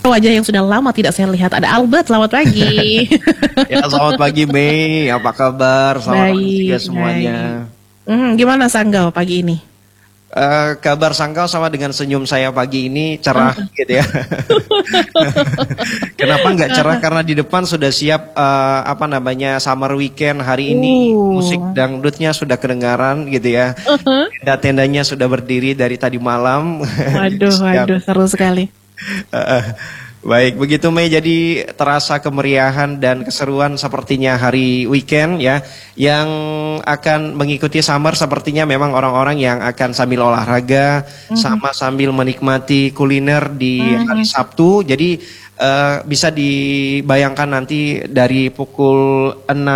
wajah yang sudah lama tidak saya lihat. Ada Albert, selamat pagi. Ya, selamat pagi Mei, apa kabar? Selamat pagi juga Baik, semuanya. Gimana Sanggau pagi ini? Kabar Sanggau sama dengan senyum saya pagi ini cerah gitu ya. Kenapa nggak cerah? Karena di depan sudah siap summer weekend hari ini. Musik dangdutnya sudah kedengaran gitu ya. Tenda-tendanya sudah berdiri dari tadi malam. Waduh, seru sekali. Baik, begitu Mei, jadi terasa kemeriahan dan keseruan sepertinya hari weekend ya. Yang akan mengikuti summer sepertinya memang orang-orang yang akan sambil olahraga sama sambil menikmati kuliner di hari Sabtu. Jadi bisa dibayangkan nanti dari pukul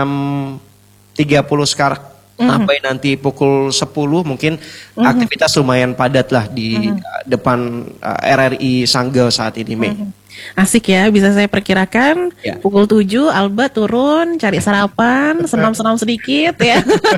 6.30 sekarang sampai nanti pukul 10 mungkin aktivitas lumayan padat lah di depan RRI Sanggau saat ini, Mei. Asik ya, bisa saya perkirakan pukul 7 Albert turun, cari sarapan, senam-senam sedikit ya.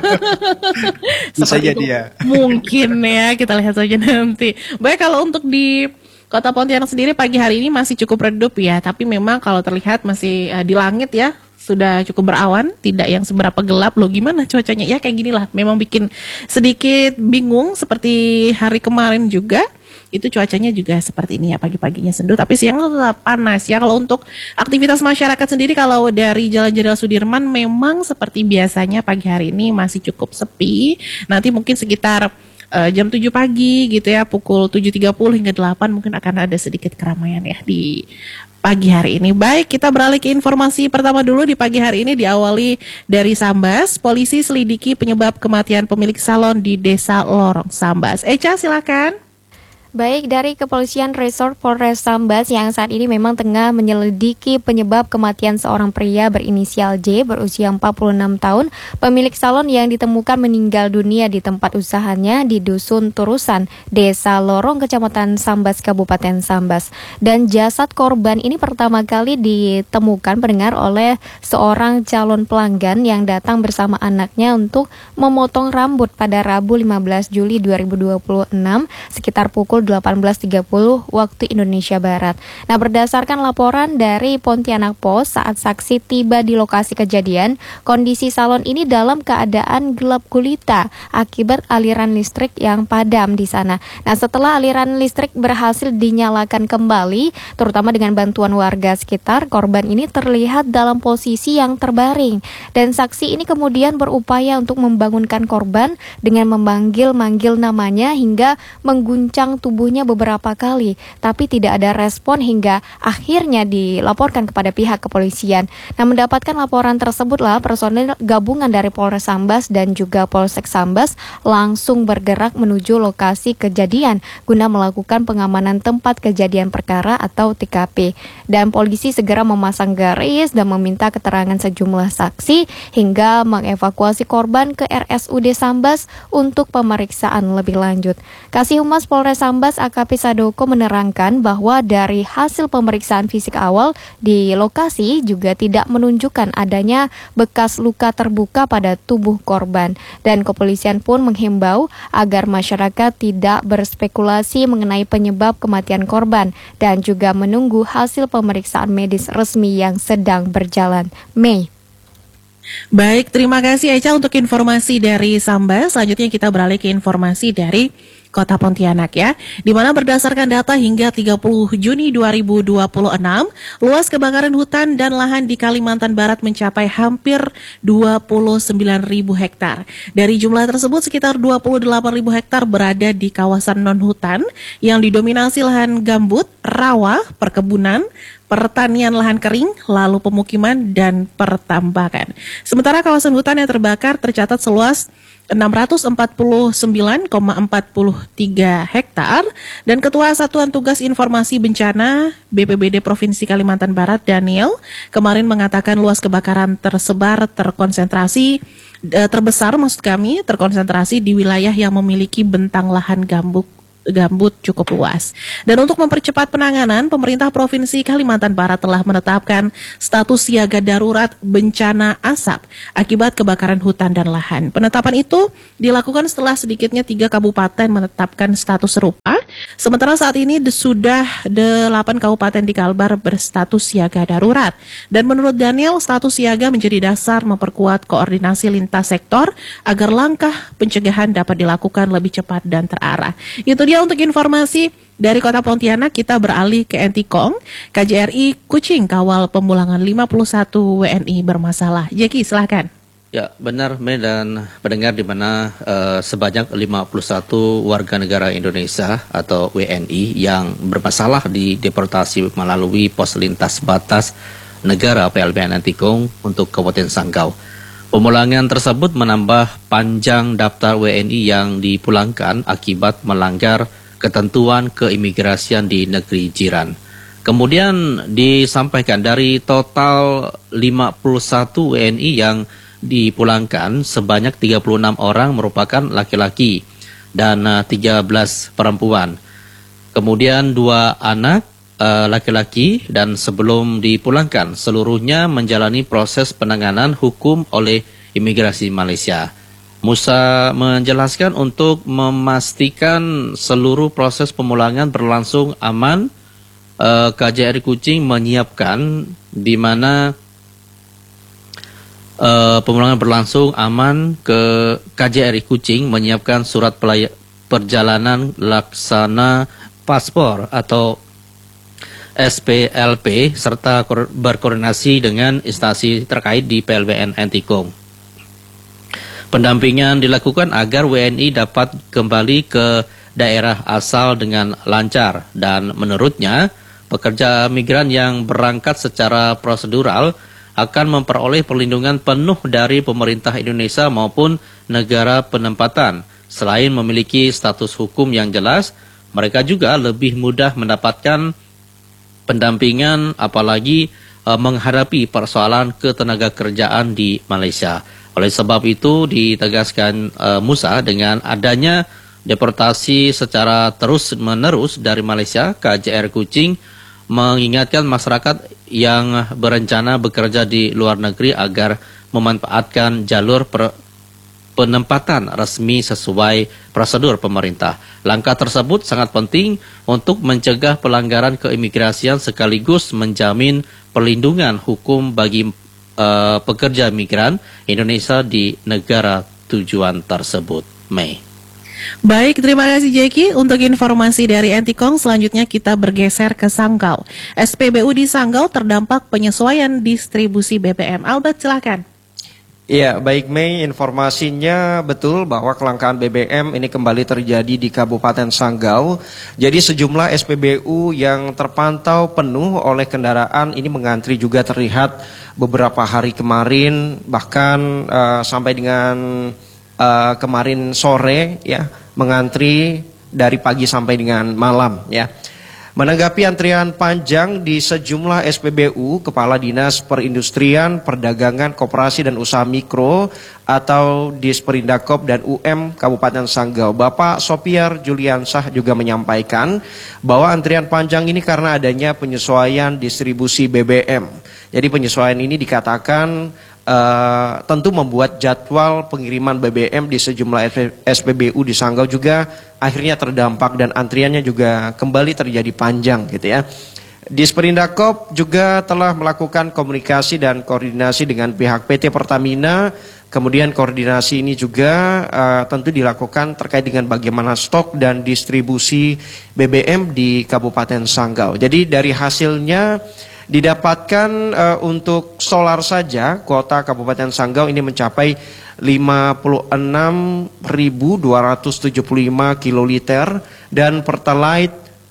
Bisa jadi ya. Mungkin ya, kita lihat saja nanti. Baik, kalau untuk di Kota Pontianak sendiri pagi hari ini masih cukup redup ya, tapi memang kalau terlihat masih di langit ya, sudah cukup berawan, tidak yang seberapa gelap. Loh gimana cuacanya? Ya kayak gini lah, memang bikin sedikit bingung seperti hari kemarin juga. Itu cuacanya juga seperti ini ya, pagi-paginya sendu, tapi siang tetap panas ya. Kalau untuk aktivitas masyarakat sendiri, kalau dari Jalan Jenderal Sudirman memang seperti biasanya pagi hari ini masih cukup sepi. Nanti mungkin sekitar jam 7 pagi gitu ya, pukul 7.30 hingga 8 mungkin akan ada sedikit keramaian ya di pagi hari ini. Baik, kita beralih ke informasi pertama dulu di pagi hari ini, diawali dari Sambas. Polisi selidiki penyebab kematian pemilik salon di Desa Lorong Sambas. Eca, silakan. Baik, dari Kepolisian Resort Polres Sambas yang saat ini memang tengah menyelidiki penyebab kematian seorang pria berinisial J berusia 46 tahun, pemilik salon yang ditemukan meninggal dunia di tempat usahanya di Dusun Turusan, Desa Lorong, Kecamatan Sambas, Kabupaten Sambas. Dan jasad korban ini pertama kali ditemukan pendengar oleh seorang calon pelanggan yang datang bersama anaknya untuk memotong rambut pada Rabu 15 Juli 2026 sekitar pukul 18.30 waktu Indonesia Barat. Nah, berdasarkan laporan dari Pontianak Pos, saat saksi tiba di lokasi kejadian, kondisi salon ini dalam keadaan gelap gulita akibat aliran listrik yang padam di sana. Nah, setelah aliran listrik berhasil dinyalakan kembali, terutama dengan bantuan warga sekitar, korban ini terlihat dalam posisi yang terbaring. Dan saksi ini kemudian berupaya untuk membangunkan korban dengan memanggil-manggil namanya hingga mengguncang tubuhnya beberapa kali, tapi tidak ada respon hingga akhirnya dilaporkan kepada pihak kepolisian. Nah, mendapatkan laporan tersebutlah personel gabungan dari Polres Sambas dan juga Polsek Sambas langsung bergerak menuju lokasi kejadian guna melakukan pengamanan tempat kejadian perkara atau TKP. Dan polisi segera memasang garis dan meminta keterangan sejumlah saksi hingga mengevakuasi korban ke RSUD Sambas untuk pemeriksaan lebih lanjut. Kasih Humas Polres Sambas AKP Sadoko menerangkan bahwa dari hasil pemeriksaan fisik awal di lokasi juga tidak menunjukkan adanya bekas luka terbuka pada tubuh korban. Dan kepolisian pun menghimbau agar masyarakat tidak berspekulasi mengenai penyebab kematian korban dan juga menunggu hasil pemeriksaan medis resmi yang sedang berjalan. Mei. Baik, terima kasih Eca untuk informasi dari Sambas. Selanjutnya kita beralih ke informasi dari Kota Pontianak ya, di mana berdasarkan data hingga 30 Juni 2026, luas kebakaran hutan dan lahan di Kalimantan Barat mencapai hampir 29.000 hektar. Dari jumlah tersebut, sekitar 28.000 hektar berada di kawasan non-hutan yang didominasi lahan gambut, rawa, perkebunan, pertanian lahan kering, lalu pemukiman dan pertambakan. Sementara kawasan hutan yang terbakar tercatat seluas 649,43 hektar, dan Ketua Satuan Tugas Informasi Bencana BPBD Provinsi Kalimantan Barat Daniel kemarin mengatakan luas kebakaran terkonsentrasi di wilayah yang memiliki bentang lahan gambut cukup luas. Dan untuk mempercepat penanganan, pemerintah Provinsi Kalimantan Barat telah menetapkan status siaga darurat bencana asap akibat kebakaran hutan dan lahan. Penetapan itu dilakukan setelah sedikitnya 3 kabupaten menetapkan status serupa, sementara saat ini sudah 8 kabupaten di Kalbar berstatus siaga darurat. Dan menurut Daniel, status siaga menjadi dasar memperkuat koordinasi lintas sektor agar langkah pencegahan dapat dilakukan lebih cepat dan terarah. Itu dia untuk informasi dari Kota Pontianak. Kita beralih ke Entikong. KJRI Kucing kawal pemulangan 51 WNI bermasalah. Jeki, silahkan. Ya, benar, Mei dan pendengar, di mana sebanyak 51 warga negara Indonesia atau WNI yang bermasalah di deportasi melalui pos lintas batas negara PLBN Entikong untuk Kabupaten Sanggau. Pemulangan tersebut menambah panjang daftar WNI yang dipulangkan akibat melanggar ketentuan keimigrasian di negeri jiran. Kemudian disampaikan dari total 51 WNI yang dipulangkan, sebanyak 36 orang merupakan laki-laki dan 13 perempuan. Kemudian 2 anak laki-laki, dan sebelum dipulangkan seluruhnya menjalani proses penanganan hukum oleh imigrasi Malaysia. Musa menjelaskan untuk memastikan seluruh proses pemulangan berlangsung aman, KJRI Kucing menyiapkan di mana pemulangan berlangsung aman, ke KJRI Kucing menyiapkan surat perjalanan laksana paspor atau SPLP serta berkoordinasi dengan instansi terkait di PLBN Entikong. Pendampingan dilakukan agar WNI dapat kembali ke daerah asal dengan lancar, dan menurutnya pekerja migran yang berangkat secara prosedural akan memperoleh perlindungan penuh dari pemerintah Indonesia maupun negara penempatan. Selain memiliki status hukum yang jelas, mereka juga lebih mudah mendapatkan pendampingan apalagi menghadapi persoalan ketenaga kerjaan di Malaysia. Oleh sebab itu ditegaskan Musa, dengan adanya deportasi secara terus-menerus dari Malaysia, KJR Kucing mengingatkan masyarakat yang berencana bekerja di luar negeri agar memanfaatkan jalur penempatan resmi sesuai prosedur pemerintah. Langkah tersebut sangat penting untuk mencegah pelanggaran keimigrasian sekaligus menjamin perlindungan hukum bagi pekerja migran Indonesia di negara tujuan tersebut. Mei. Baik, terima kasih Jeki untuk informasi dari Entikong. Selanjutnya kita bergeser ke Sanggau. SPBU di Sanggau terdampak penyesuaian distribusi BBM. Albert, silakan. Ya, baik Mei, informasinya betul bahwa kelangkaan BBM ini kembali terjadi di Kabupaten Sanggau. Jadi sejumlah SPBU yang terpantau penuh oleh kendaraan ini mengantri juga terlihat beberapa hari kemarin, bahkan sampai dengan kemarin sore ya, mengantri dari pagi sampai dengan malam ya. Menanggapi antrian panjang di sejumlah SPBU, Kepala Dinas Perindustrian, Perdagangan, Koperasi dan Usaha Mikro atau Disperindakop dan UM Kabupaten Sanggau, Bapak Sopiar Juliansah juga menyampaikan bahwa antrian panjang ini karena adanya penyesuaian distribusi BBM. Jadi penyesuaian ini dikatakan tentu membuat jadwal pengiriman BBM di sejumlah SPBU di Sanggau juga akhirnya terdampak dan antriannya juga kembali terjadi panjang gitu ya. Disperindakop juga telah melakukan komunikasi dan koordinasi dengan pihak PT Pertamina. Kemudian koordinasi ini juga tentu dilakukan terkait dengan bagaimana stok dan distribusi BBM di Kabupaten Sanggau. Jadi dari hasilnya didapatkan untuk solar saja kuota Kabupaten Sanggau ini mencapai 56.275 kiloliter dan Pertalite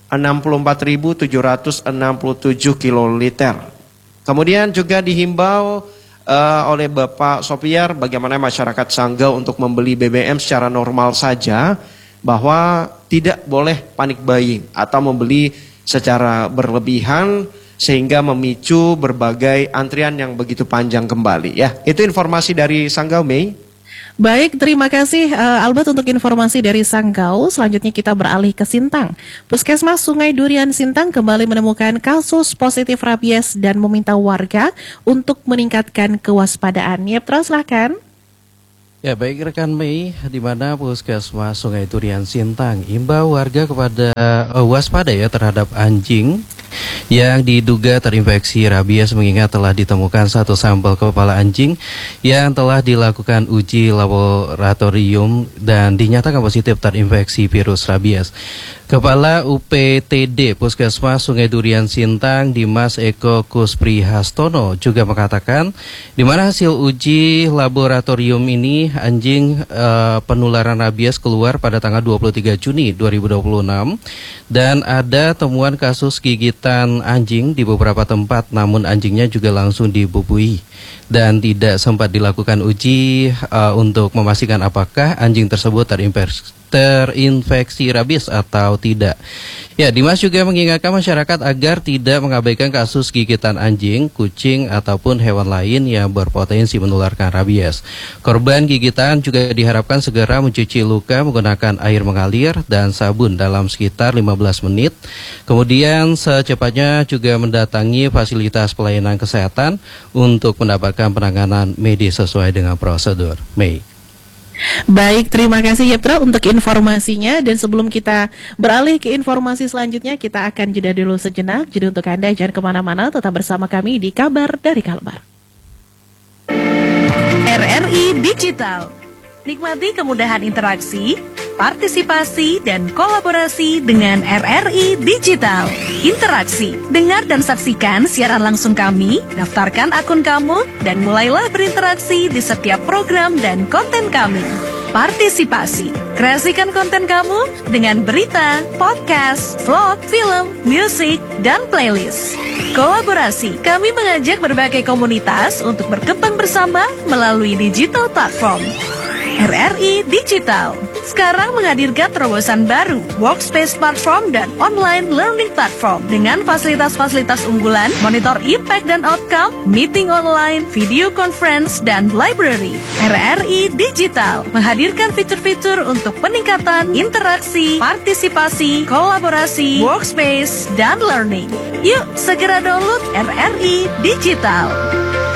64.767 kiloliter. Kemudian juga dihimbau oleh Bapak Sopiar bagaimana masyarakat Sanggau untuk membeli BBM secara normal saja, bahwa tidak boleh panik buying atau membeli secara berlebihan sehingga memicu berbagai antrian yang begitu panjang kembali ya. Itu informasi dari Sanggau, Mei. Baik, terima kasih Albert untuk informasi dari Sanggau. Selanjutnya kita beralih ke Sintang. Puskesmas Sungai Durian Sintang kembali menemukan kasus positif rabies dan meminta warga untuk meningkatkan kewaspadaan. Yep, terus silakan. Ya, baik rekan Mei, di mana Puskesmas Sungai Durian Sintang imbau warga kepada waspada ya terhadap anjing yang diduga terinfeksi rabies, mengingat telah ditemukan satu sampel kepala anjing yang telah dilakukan uji laboratorium dan dinyatakan positif terinfeksi virus rabies. Kepala UPTD Puskesmas Sungai Durian Sintang, Dimas Eko Kuspri Hastono, juga mengatakan di mana hasil uji laboratorium ini anjing penularan rabies keluar pada tanggal 23 Juni 2026 dan ada temuan kasus gigitan anjing di beberapa tempat, namun anjingnya juga langsung dibubui dan tidak sempat dilakukan uji untuk memastikan apakah anjing tersebut terinfeksi rabies atau tidak. Ya, Dimas juga mengingatkan masyarakat agar tidak mengabaikan kasus gigitan anjing, kucing, ataupun hewan lain yang berpotensi menularkan rabies. Korban gigitan juga diharapkan segera mencuci luka menggunakan air mengalir dan sabun dalam sekitar 15 menit. Kemudian secepatnya juga mendatangi fasilitas pelayanan kesehatan untuk mendapatkan penanganan medis sesuai dengan prosedur. Mei. Baik, terima kasih Yeptra untuk informasinya. Dan sebelum kita beralih ke informasi selanjutnya, kita akan jeda dulu sejenak. Jadi untuk Anda jangan kemana-mana, tetap bersama kami di Kabar dari Kalbar. RRI Digital. Nikmati kemudahan interaksi, partisipasi, dan kolaborasi dengan RRI Digital. Interaksi, dengar dan saksikan siaran langsung kami, daftarkan akun kamu, dan mulailah berinteraksi di setiap program dan konten kami. Partisipasi, kreasikan konten kamu dengan berita, podcast, vlog, film, musik, dan playlist. Kolaborasi, kami mengajak berbagai komunitas untuk berkembang bersama melalui digital platform. RRI Digital sekarang menghadirkan terobosan baru, workspace platform dan online learning platform dengan fasilitas-fasilitas unggulan, monitor impact dan outcome, meeting online, video conference, dan library. RRI Digital menghadirkan fitur-fitur untuk peningkatan interaksi, partisipasi, kolaborasi, workspace, dan learning. Yuk segera download RRI Digital.